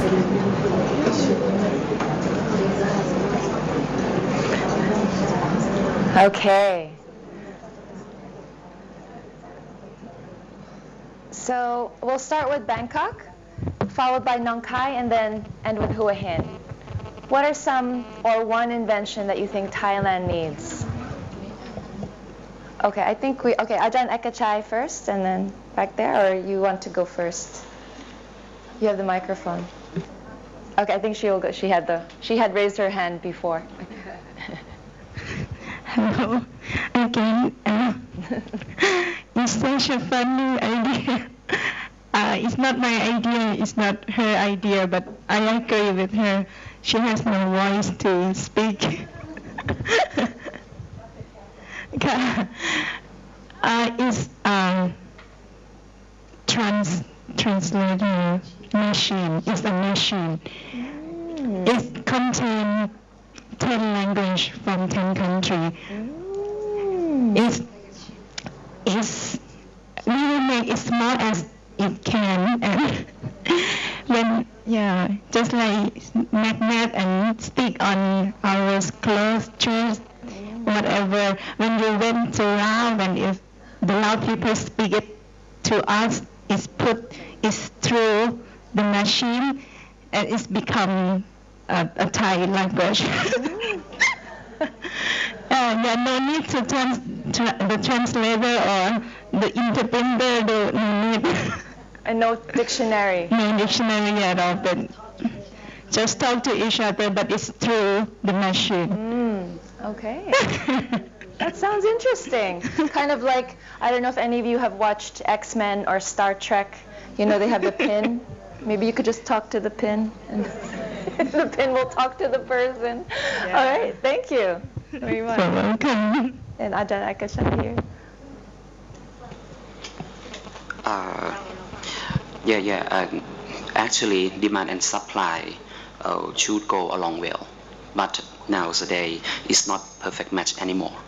Okay. So we'll start with Bangkok, followed by Nong Khai, and then end with Hua Hin. What are some or one invention that you think Thailand needs? Okay, I think okay, Ajahn Ekachai first, and then back there, or you want to go first? You have the microphone. Okay, I think she'll go. She had raised her hand before. Hello again. It's such a funny idea. It's not my idea, it's not her idea, but I agree with her. She has no voice to speak. It's translator machine. It's a machine. It contains 10 languages from 10 countries. It's we will make it small as it can, and just like magnet and stick on our clothes, shoes, whatever. When you went around and if the loud people speak it to us, it's through the machine, and it's become a Thai language. No need to the translator or the interpreter. No need. And no dictionary. No dictionary at all, but just talk to each other, but it's through the machine. Okay. That sounds interesting. Kind of like, I don't know if any of you have watched X-Men or Star Trek. You know, they have the pin. Maybe you could just talk to the pin, and the pin will talk to the person. Yeah. All right, thank you very much. You're welcome. And Ajahn Ekachai here. Actually, demand and supply should go along well, but nowadays it's not perfect match anymore.